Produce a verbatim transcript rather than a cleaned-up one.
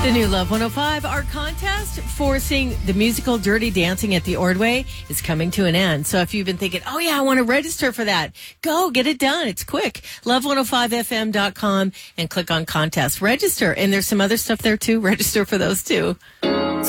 The new Love one oh five Art Contest for seeing the musical Dirty Dancing at the Ordway is coming to an end. So if you've been thinking, oh yeah, I want to register for that, go get it done. It's quick. love one oh five f m dot com and click on contest. Register. And there's some other stuff there too. Register for those too.